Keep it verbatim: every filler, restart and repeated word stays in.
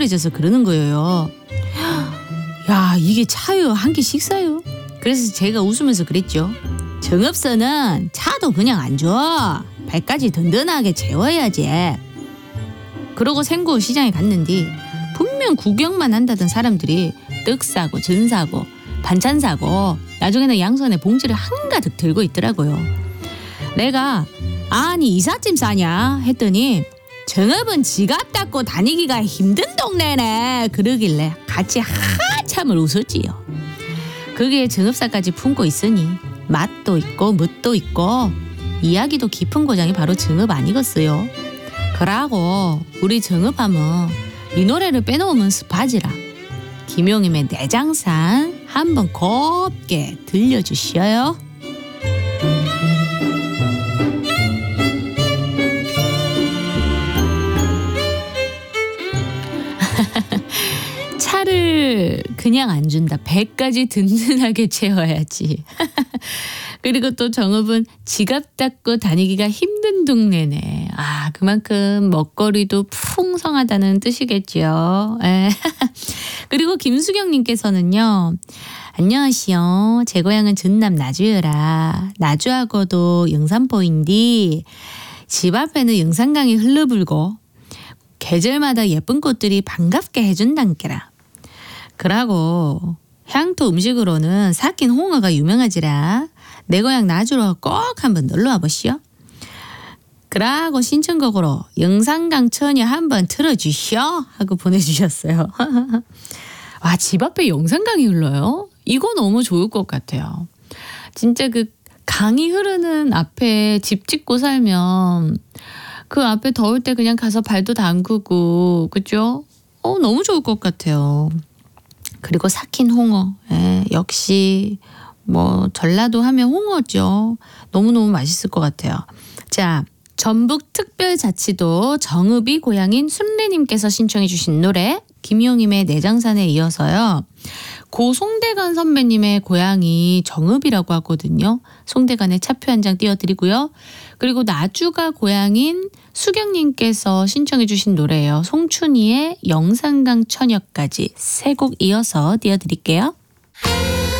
피곤해져서 그러는 거예요. 야, 이게 차요? 한 끼 식사요? 그래서 제가 웃으면서 그랬죠. 정읍서는 차도 그냥 안 줘. 배까지 든든하게 채워야지. 그러고 생고 시장에 갔는데 분명 구경만 한다던 사람들이 떡 사고 전 사고 반찬 사고 나중에는 양손에 봉지를 한가득 들고 있더라고요. 내가 아니 이삿짐 싸냐 했더니 정읍은 지갑 닦고 다니기가 힘든 동네네 그러길래 같이 한참을 웃었지요. 거기에 정읍사까지 품고 있으니 맛도 있고 멋도 있고 이야기도 깊은 고장이 바로 정읍 아니겠어요. 그러고 우리 정읍하면 이 노래를 빼놓으면 습하지라. 김용임의 내장산 한번 곱게 들려주시어요. 차를 그냥 안 준다. 배까지 든든하게 채워야지. 그리고 또 정읍은 지갑 닦고 다니기가 힘든 동네네. 아, 그만큼 먹거리도 풍성하다는 뜻이겠죠. 그리고 김수경님께서는요. 안녕하시오. 제 고향은 전남 나주여라. 나주하고도 영산포인데 집 앞에는 영산강이 흘러불고 계절마다 예쁜 꽃들이 반갑게 해준단께라. 그러고 향토 음식으로는 삭힌 홍어가 유명하지라. 내 고향 나주로 꼭 한번 놀러와 보시오. 그러고 신청곡으로 영산강 처녀 한번 틀어주시오 하고 보내주셨어요. 와, 집 앞에 영산강이 흘러요? 이거 너무 좋을 것 같아요. 진짜 그 강이 흐르는 앞에 집 짓고 살면 그 앞에 더울 때 그냥 가서 발도 담그고 그죠? 어, 너무 좋을 것 같아요. 그리고 삭힌 홍어. 예, 역시 뭐 전라도 하면 홍어죠. 너무너무 맛있을 것 같아요. 자, 전북특별자치도 정읍이 고향인 순례님께서 신청해 주신 노래 김용임의 내장산에 이어서요. 고 송대관 선배님의 고향이 정읍이라고 하거든요. 송대관의 차표 한 장 띄워드리고요. 그리고 나주가 고향인 수경님께서 신청해 주신 노래예요. 송춘희의 영산강 처녀까지 세 곡 이어서 띄워드릴게요.